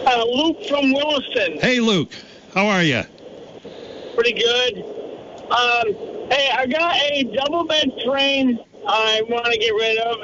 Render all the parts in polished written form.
Luke from Williston. Hey, Luke. How are you? Pretty good. Hey, I got a double bed frame I want to get rid of.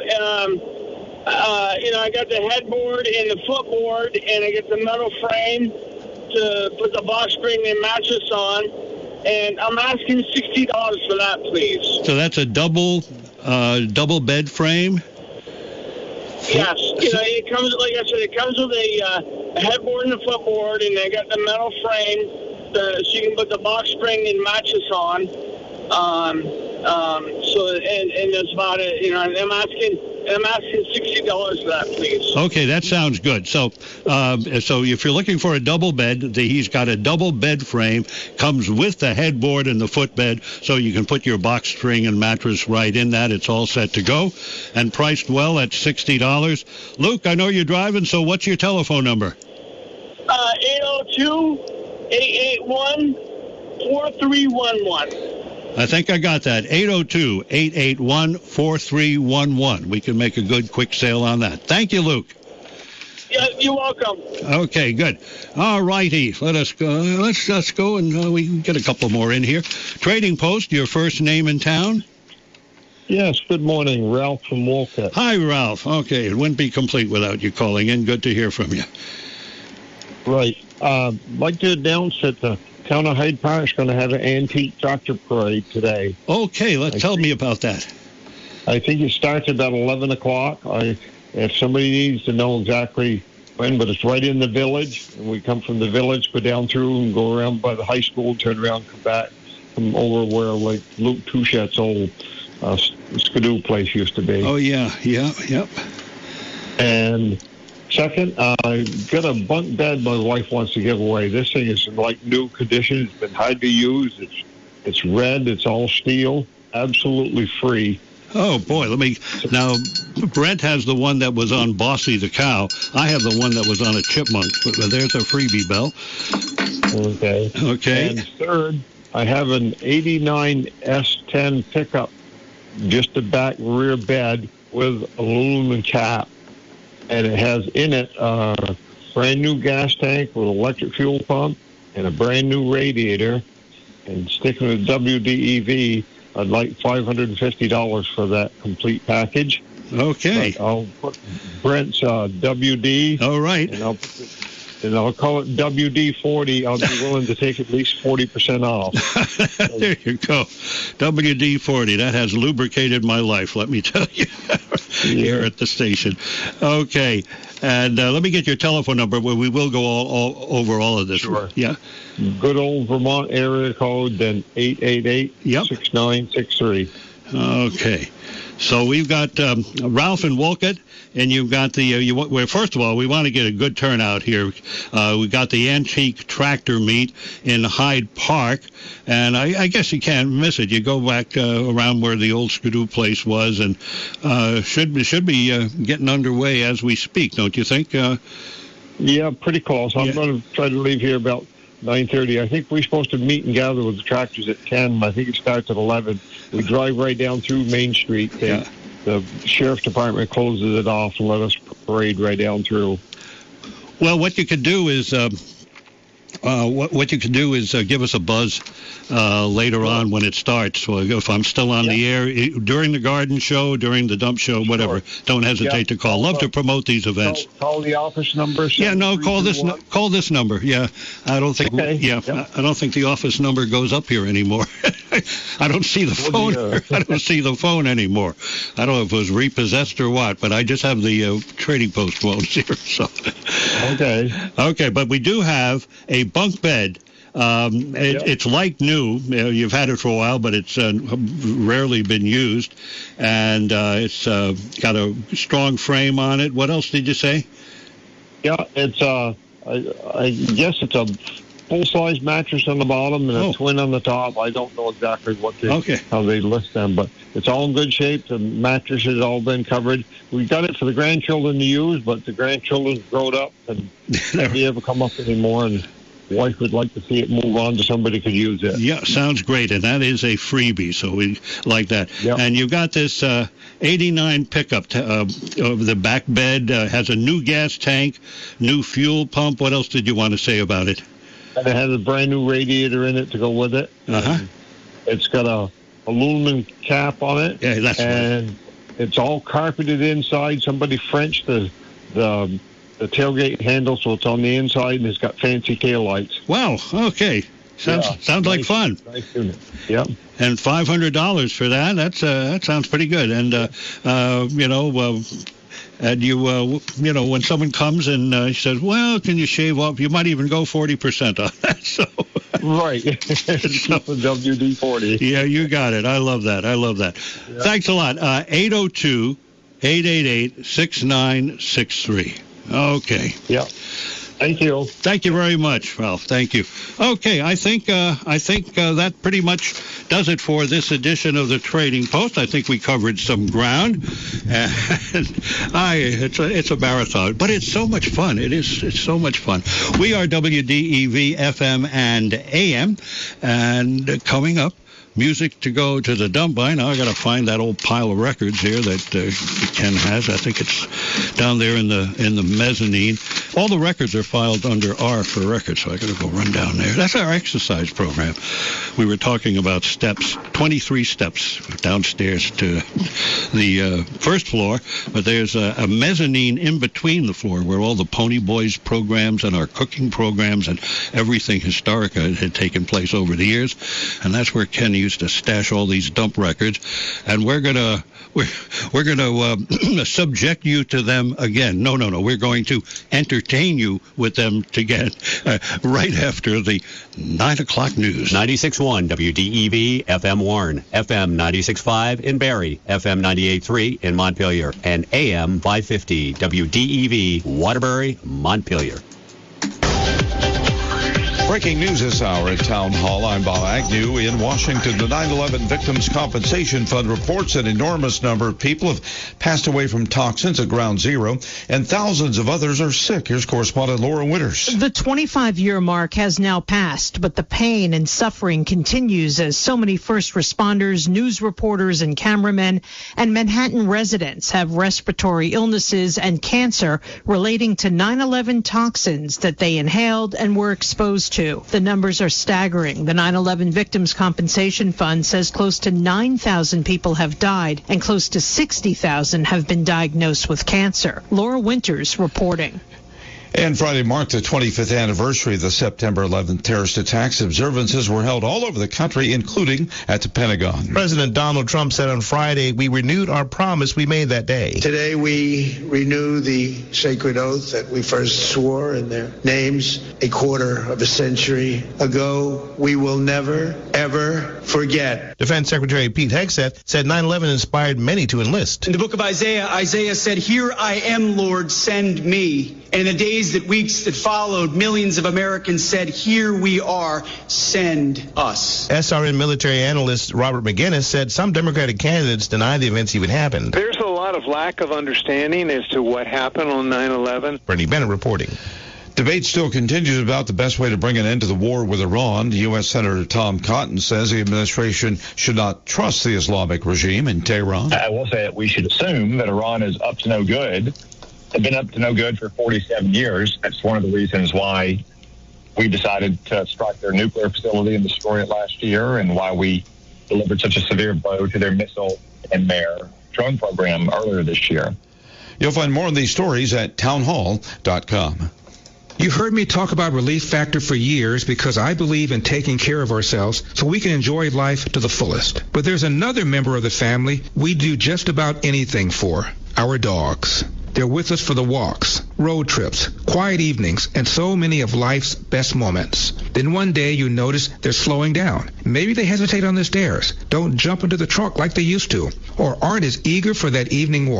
I got the headboard and the footboard, and I got the metal frame to put the box spring and mattress on. And I'm asking $60 for that, please. So that's a double bed frame? Yes. It comes, like I said, it comes with a headboard and a footboard, and I got the metal frame so you can put the box spring and mattress on. And that's about it. I'm asking $60 for that, please. Okay, that sounds good. So if you're looking for a double bed, he's got a double bed frame, comes with the headboard and the footbed, so you can put your box spring and mattress right in that. It's all set to go, and priced well at $60. Luke, I know you're driving, so what's your telephone number? 802-881-4311. I think I got that. 802-881-4311. We can make a good, quick sale on that. Thank you, Luke. Yeah, you're welcome. Okay, good. All righty. Let's go, and we can get a couple more in here. Trading Post, your first name in town? Yes, good morning. Ralph from Wolcott. Hi, Ralph. Okay, it wouldn't be complete without you calling in. Good to hear from you. Right. I'd like to announce that the town of Hyde Park is going to have an antique tractor parade today. Okay, tell me about that. I think it starts about 11 o'clock. If somebody needs to know exactly when, but it's right in the village. And we come from the village, go down through and go around by the high school, turn around, come back, come over where like Luke Touchette's old Skidoo place used to be. Oh, yeah, yep. And second, I got a bunk bed my wife wants to give away. This thing is in like new condition. It's been hardly used. It's red. It's all steel. Absolutely free. Oh, boy. Now, Brent has the one that was on Bossy the Cow. I have the one that was on a chipmunk. But there's a freebie, Bell. Okay. And third, I have an 89 S10 pickup, just a back rear bed with aluminum cap. And it has in it a brand new gas tank with electric fuel pump and a brand new radiator. And sticking with WDEV, I'd like $550 for that complete package. Okay. But I'll put Brent's WD. All right. And I'll call it WD-40. I'll be willing to take at least 40% off. There you go. WD-40. That has lubricated my life, let me tell you, here at the station. Okay. And let me get your telephone number where we will go all over all of this. Sure. Yeah. Good old Vermont area code, then 888-6963. Okay. So we've got Ralph in Wolcott, and you've got first of all, we want to get a good turnout here. We got the antique tractor meet in Hyde Park, and I guess you can't miss it. You go back around where the old Skidoo place was, and should be getting underway as we speak, don't you think? Yeah, pretty close. I'm going to try to leave here about 9:30. I think we're supposed to meet and gather with the tractors at 10. I think it starts at 11. We drive right down through Main Street. The sheriff's department closes it off and let us parade right down through. Well, what you could do is give us a buzz later on when it starts. So if I'm still on the air during the garden show, during the dump show, whatever, don't hesitate to call. Love to promote these events. Call the office number. Call this number. Yeah, I don't think. I don't think the office number goes up here anymore. I don't see the phone. I don't see the phone anymore. I don't know if it was repossessed or what, but I just have the Trading Post phones here. So. Okay, but we do have a bunk bed. It's like new. You've had it for a while, but it's rarely been used. And it's got a strong frame on it. What else did you say? Yeah, it's I guess it's a full-size mattress on the bottom and a twin on the top. I don't know exactly how they list them, but it's all in good shape. The mattress has all been covered. We got it for the grandchildren to use, but the grandchildren grown up and they never come up anymore. And wife would like to see it move on to somebody could use it. Yeah, sounds great, and that is a freebie, so we like that. Yep. And you've got this 89 pickup. The back bed has a new gas tank, new fuel pump. What else did you want to say about it? And it has a brand new radiator in it to go with it. Uh-huh. It's got a aluminum cap on it. Yeah, that's and right. It's all carpeted inside. Somebody Frenched the tailgate handle, so it's on the inside, and it's got fancy taillights. Wow. Okay. Sounds like fun. Nice unit. Yep. And $500 for that. That sounds pretty good. And and you know, when someone comes and says, "Well, can you shave off?" You might even go 40% on that. So. Right. Keep the WD-40. Yeah, you got it. I love that. Yep. Thanks a lot. 802-888-6963. Okay. Yep. Thank you. Thank you very much, Ralph. Thank you. Okay, I think that pretty much does it for this edition of the Trading Post. I think we covered some ground. And it's a marathon, but it's so much fun. It's so much fun. We are WDEV FM and AM, and coming up, music to go to the dump by. Now I got to find that old pile of records here that Ken has. I think it's down there in the mezzanine. All the records are filed under R for records, so I got to go run down there. That's our exercise program. We were talking about steps, 23 steps downstairs to the first floor, but there's a mezzanine in between the floor where all the Pony Boys programs and our cooking programs and everything historic had taken place over the years, and that's where Ken used to stash all these dump records, and we're gonna subject you to them again. No, we're going to entertain you with them again right after the 9 o'clock news. 96.1 WDEV FM Warren, FM 96.5 in Barrie, FM 98.3 in Montpelier, and AM 550 WDEV Waterbury, Montpelier. Breaking news this hour at Town Hall. I'm Bob Agnew. In Washington, the 9/11 Victims Compensation Fund reports an enormous number of people have passed away from toxins at Ground Zero, and thousands of others are sick. Here's correspondent Laura Winters. The 25-year mark has now passed, but the pain and suffering continues as so many first responders, news reporters, and cameramen and Manhattan residents have respiratory illnesses and cancer relating to 9/11 toxins that they inhaled and were exposed to. The numbers are staggering. The 9/11 Victims Compensation Fund says close to 9,000 people have died and close to 60,000 have been diagnosed with cancer. Laura Winters reporting. And Friday marked the 25th anniversary of the September 11th terrorist attacks. Observances were held all over the country, including at the Pentagon. President Donald Trump said on Friday, "We renewed our promise we made that day." Today we renew the sacred oath that we first swore in their names a quarter of a century ago. We will never, ever forget. Defense Secretary Pete Hegseth said 9/11 inspired many to enlist. In the book of Isaiah, Isaiah said, "Here I am, Lord, send me." And in the days weeks that followed, millions of Americans said, "Here we are, send us." SRN military analyst Robert McGinnis said some Democratic candidates deny the events even happened. There's a lot of lack of understanding as to what happened on 9/11. Bernie Bennett reporting. Debate still continues about the best way to bring an end to the war with Iran. U.S. Senator Tom Cotton says the administration should not trust the Islamic regime in Tehran. I will say that we should assume that Iran is up to no good. They've been up to no good for 47 years. That's one of the reasons why we decided to strike their nuclear facility and destroy it last year, and why we delivered such a severe blow to their missile and their drone program earlier this year. You'll find more of these stories at townhall.com. You've heard me talk about Relief Factor for years because I believe in taking care of ourselves so we can enjoy life to the fullest. But there's another member of the family we do just about anything for, our dogs. They're with us for the walks, road trips, quiet evenings, and so many of life's best moments. Then one day you notice they're slowing down. Maybe they hesitate on the stairs, don't jump into the trunk like they used to, or aren't as eager for that evening walk.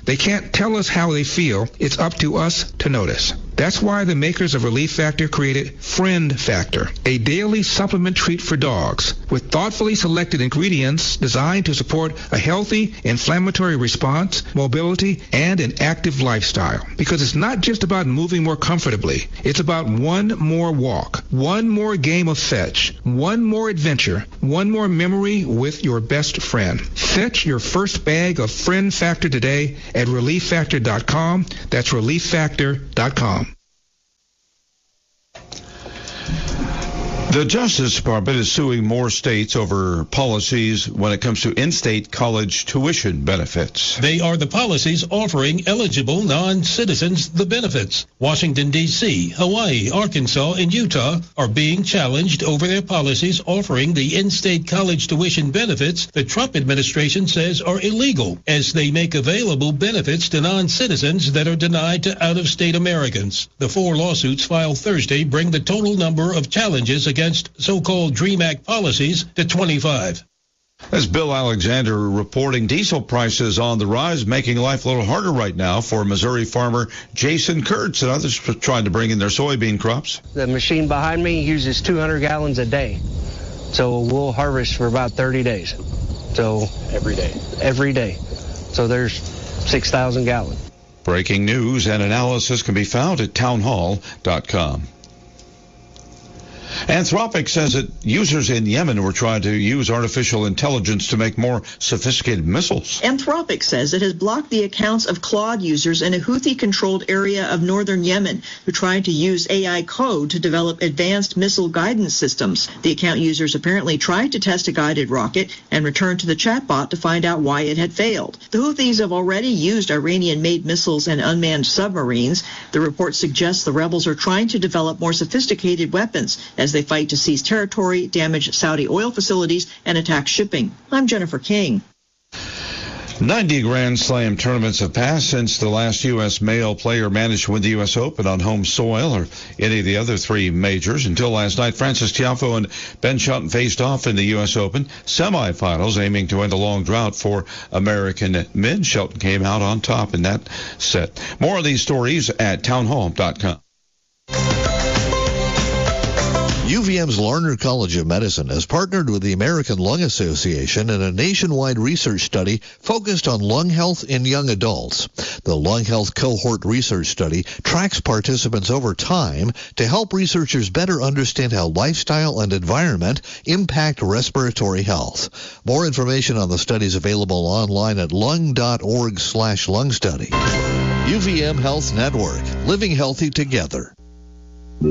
They can't tell us how they feel. It's up to us to notice. That's why the makers of Relief Factor created Friend Factor, a daily supplement treat for dogs with thoughtfully selected ingredients designed to support a healthy inflammatory response, mobility, and an active lifestyle. Because it's not just about moving more comfortably. It's about one more walk, one more game of fetch, one more adventure, one more memory with your best friend. Fetch your first bag of Friend Factor today at ReliefFactor.com. That's ReliefFactor.com. The Justice Department is suing more states over policies when it comes to in-state college tuition benefits. They are the policies offering eligible non-citizens the benefits. Washington, D.C., Hawaii, Arkansas, and Utah are being challenged over their policies offering the in-state college tuition benefits the Trump administration says are illegal, as they make available benefits to non-citizens that are denied to out-of-state Americans. The 4 lawsuits filed Thursday bring the total number of challenges against so-called DREAM Act policies to 25. As Bill Alexander reporting, diesel prices on the rise, making life a little harder right now for Missouri farmer Jason Kurtz and others trying to bring in their soybean crops. The machine behind me uses 200 gallons a day, so we'll harvest for about 30 days. So every day. So there's 6,000 gallons. Breaking news and analysis can be found at townhall.com. Anthropic says that users in Yemen were trying to use artificial intelligence to make more sophisticated missiles. Anthropic says it has blocked the accounts of Claude users in a Houthi-controlled area of northern Yemen who tried to use AI code to develop advanced missile guidance systems. The account users apparently tried to test a guided rocket and returned to the chatbot to find out why it had failed. The Houthis have already used Iranian-made missiles and unmanned submarines. The report suggests the rebels are trying to develop more sophisticated weapons as they fight to seize territory, damage Saudi oil facilities, and attack shipping. I'm Jennifer King. 90 Grand Slam tournaments have passed since the last U.S. male player managed to win the U.S. Open on home soil or any of the other 3 majors. Until last night, Francis Tiafoe and Ben Shelton faced off in the U.S. Open semifinals, aiming to end a long drought for American men. Shelton came out on top in that set. More of these stories at townhall.com. UVM's Larner College of Medicine has partnered with the American Lung Association in a nationwide research study focused on lung health in young adults. The Lung Health Cohort Research Study tracks participants over time to help researchers better understand how lifestyle and environment impact respiratory health. More information on the study is available online at lung.org/lung study. UVM Health Network, living healthy together.